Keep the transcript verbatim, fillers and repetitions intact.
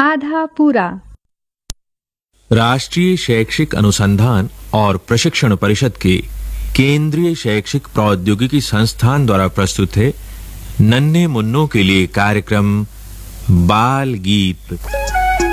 आधा पूरा। राष्ट्रीय शैक्षिक अनुसंधान और प्रशिक्षण परिषद के केंद्रीय शैक्षिक प्रौद्योगिकी संस्थान द्वारा प्रस्तुत है नन्हे मुन्नों के लिए कार्यक्रम बाल गीत।